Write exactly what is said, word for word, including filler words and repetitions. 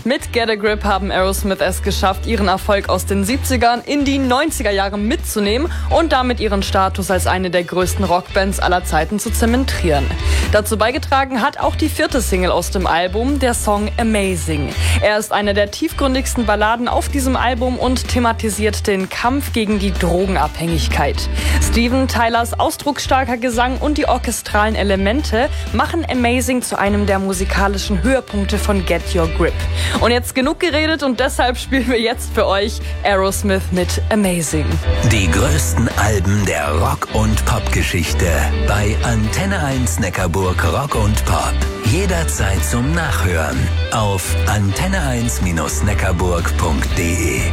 Mit Get a Grip haben Aerosmith es geschafft, ihren Erfolg aus den siebzigern in die neunziger Jahre mitzunehmen und damit ihren Status als eine der größten Rockbands aller Zeiten zu zementieren. Dazu beigetragen hat auch die vierte Single aus dem Album, der Song Amazing. Er ist eine der tiefgründigsten Balladen auf diesem Album und thematisiert den Kampf gegen die Drogenabhängigkeit. Steven Tylers ausdrucksstarker Gesang und die orchestralen Elemente machen Amazing zu einem der musikalischen Höhepunkte von Get Your Grip. Und jetzt genug geredet und deshalb spielen wir jetzt für euch Aerosmith mit Amazing. Die größten Alben der Rock- und Pop-Geschichte bei Antenne eins Neckarburg Rock und Pop. Jederzeit zum Nachhören auf antenne eins Bindestrich neckarburg punkt de.